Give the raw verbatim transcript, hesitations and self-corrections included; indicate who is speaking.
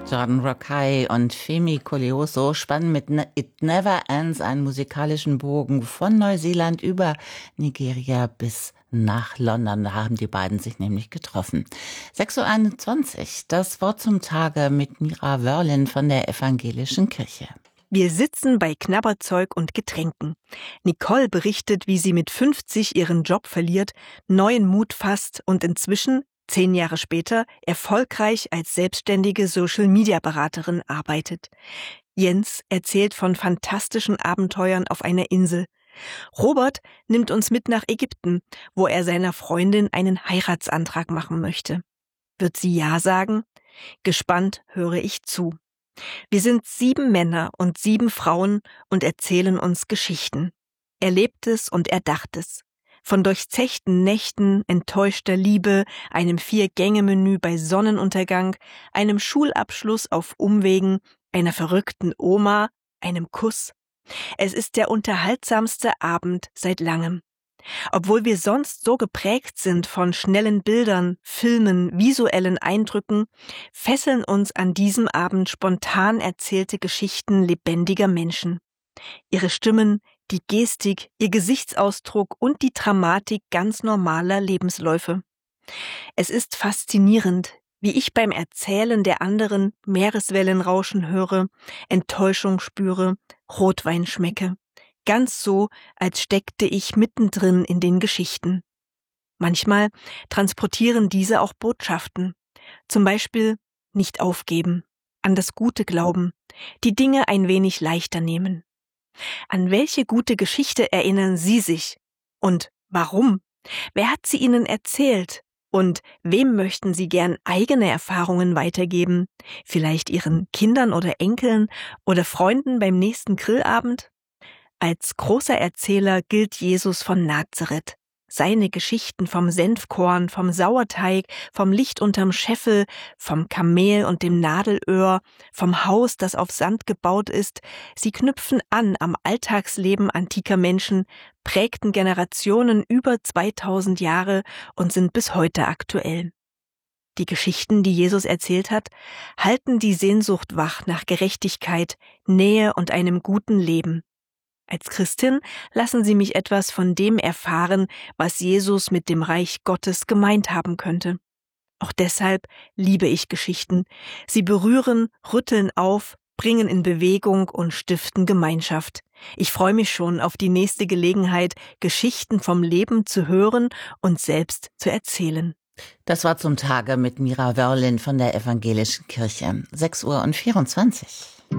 Speaker 1: Jordan Rakei und Femi Koleoso spannen mit Ne- It Never Ends einen musikalischen Bogen von Neuseeland über Nigeria bis nach London. Da haben die beiden sich nämlich getroffen. sechs Uhr einundzwanzig, das Wort zum Tage mit Mira Wörlin von der Evangelischen Kirche.
Speaker 2: Wir sitzen bei Knabberzeug und Getränken. Nicole berichtet, wie sie mit fünfzig ihren Job verliert, neuen Mut fasst und inzwischen, zehn Jahre später, erfolgreich als selbstständige Social-Media-Beraterin arbeitet. Jens erzählt von fantastischen Abenteuern auf einer Insel. Robert nimmt uns mit nach Ägypten, wo er seiner Freundin einen Heiratsantrag machen möchte. Wird sie Ja sagen? Gespannt höre ich zu. Wir sind sieben Männer und sieben Frauen und erzählen uns Geschichten. Erlebtes und Erdachtes. Von durchzechten Nächten, enttäuschter Liebe, einem Vier-Gänge-Menü bei Sonnenuntergang, einem Schulabschluss auf Umwegen, einer verrückten Oma, einem Kuss. Es ist der unterhaltsamste Abend seit langem. Obwohl wir sonst so geprägt sind von schnellen Bildern, Filmen, visuellen Eindrücken, fesseln uns an diesem Abend spontan erzählte Geschichten lebendiger Menschen. Ihre Stimmen, die Gestik, ihr Gesichtsausdruck und die Dramatik ganz normaler Lebensläufe. Es ist faszinierend, wie ich beim Erzählen der anderen Meereswellen rauschen höre, Enttäuschung spüre, Rotwein schmecke. Ganz so, als steckte ich mittendrin in den Geschichten. Manchmal transportieren diese auch Botschaften. Zum Beispiel nicht aufgeben, an das Gute glauben, die Dinge ein wenig leichter nehmen. An welche gute Geschichte erinnern Sie sich? Und warum? Wer hat sie Ihnen erzählt? Und wem möchten Sie gern eigene Erfahrungen weitergeben? Vielleicht Ihren Kindern oder Enkeln oder Freunden beim nächsten Grillabend? Als großer Erzähler gilt Jesus von Nazareth. Seine Geschichten vom Senfkorn, vom Sauerteig, vom Licht unterm Scheffel, vom Kamel und dem Nadelöhr, vom Haus, das auf Sand gebaut ist, sie knüpfen an am Alltagsleben antiker Menschen, prägten Generationen über zweitausend Jahre und sind bis heute aktuell. Die Geschichten, die Jesus erzählt hat, halten die Sehnsucht wach nach Gerechtigkeit, Nähe und einem guten Leben. Als Christin lassen Sie mich etwas von dem erfahren, was Jesus mit dem Reich Gottes gemeint haben könnte. Auch deshalb liebe ich Geschichten. Sie berühren, rütteln auf, bringen in Bewegung und stiften Gemeinschaft. Ich freue mich schon auf die nächste Gelegenheit, Geschichten vom Leben zu hören und selbst zu erzählen.
Speaker 1: Das war zum Tage mit Mira Wörlin von der Evangelischen Kirche. sechs Uhr vierundzwanzig.